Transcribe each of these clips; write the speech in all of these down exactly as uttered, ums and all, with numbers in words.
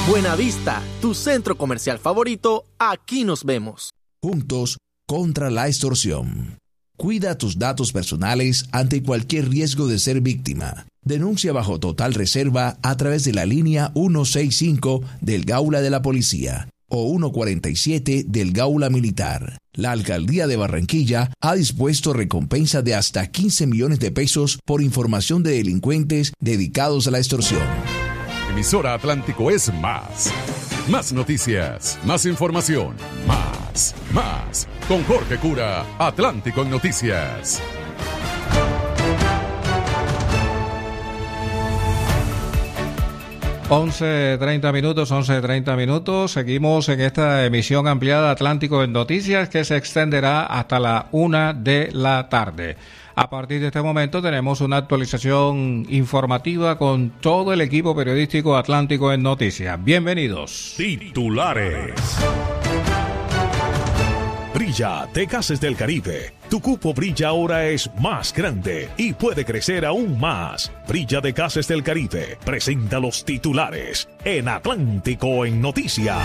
Buenavista, tu centro comercial favorito, aquí nos vemos. Juntos contra la extorsión. Cuida tus datos personales ante cualquier riesgo de ser víctima. Denuncia bajo total reserva a través de la línea ciento sesenta y cinco del Gaula de la Policía o ciento cuarenta y siete del Gaula Militar. La Alcaldía de Barranquilla ha dispuesto recompensas de hasta quince millones de pesos por información de delincuentes dedicados a la extorsión. Emisora Atlántico es más. Más noticias, más información, más, más. Con Jorge Cura, Atlántico en Noticias. once treinta minutos, once treinta minutos. Seguimos en esta emisión ampliada Atlántico en Noticias que se extenderá hasta la una de la tarde. A partir de este momento tenemos una actualización informativa con todo el equipo periodístico Atlántico en Noticias. Bienvenidos. Titulares. Brilla de Gases del Caribe. Tu cupo Brilla ahora es más grande y puede crecer aún más. Brilla de Gases del Caribe presenta los titulares en Atlántico en Noticias.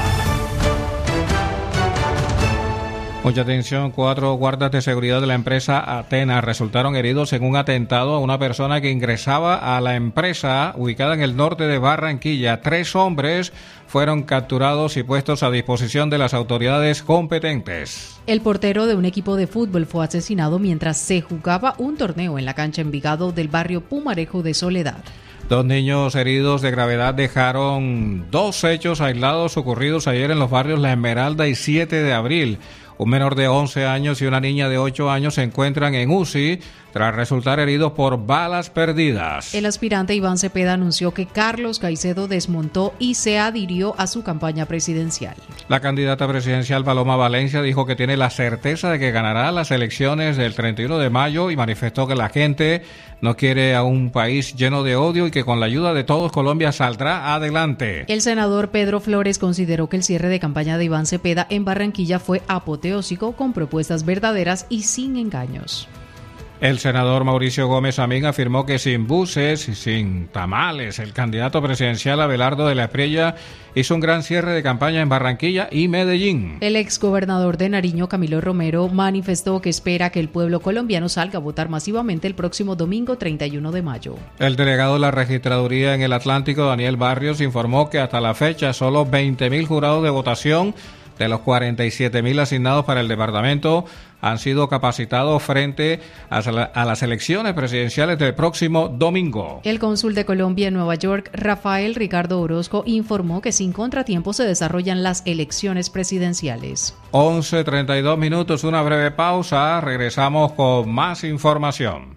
Mucha atención, cuatro guardas de seguridad de la empresa Athena resultaron heridos en un atentado a una persona que ingresaba a la empresa ubicada en el norte de Barranquilla. Tres hombres fueron capturados y puestos a disposición de las autoridades competentes. El portero de un equipo de fútbol fue asesinado mientras se jugaba un torneo en la cancha Envigado del barrio Pumarejo de Soledad. Dos niños heridos de gravedad dejaron dos hechos aislados ocurridos ayer en los barrios La Esmeralda y siete de abril. Un menor de once años y una niña de ocho años se encuentran en U C I tras resultar heridos por balas perdidas. El aspirante Iván Cepeda anunció que Carlos Caicedo desmontó y se adhirió a su campaña presidencial. La candidata presidencial Paloma Valencia dijo que tiene la certeza de que ganará las elecciones del treinta y uno de mayo y manifestó que la gente no quiere a un país lleno de odio y que con la ayuda de todos Colombia saldrá adelante. El senador Pedro Flores consideró que el cierre de campaña de Iván Cepeda en Barranquilla fue apoteósico, con propuestas verdaderas y sin engaños. El senador Mauricio Gómez Amín afirmó que sin buses y sin tamales, el candidato presidencial Abelardo de la Espriella hizo un gran cierre de campaña en Barranquilla y Medellín. El exgobernador de Nariño, Camilo Romero, manifestó que espera que el pueblo colombiano salga a votar masivamente el próximo domingo treinta y uno de mayo. El delegado de la registraduría en el Atlántico, Daniel Barrios, informó que hasta la fecha solo veinte mil jurados de votación de los cuarenta y siete mil asignados para el departamento han sido capacitados frente a, la, a las elecciones presidenciales del próximo domingo. El cónsul de Colombia en Nueva York, Rafael Ricardo Orozco, informó que sin contratiempo se desarrollan las elecciones presidenciales. once treinta y dos minutos, una breve pausa, regresamos con más información.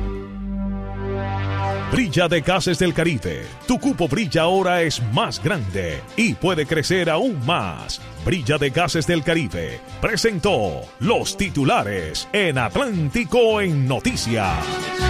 Brilla de Gases del Caribe. Tu cupo Brilla ahora es más grande y puede crecer aún más. Brilla de Gases del Caribe presentó los titulares en Atlántico en Noticias.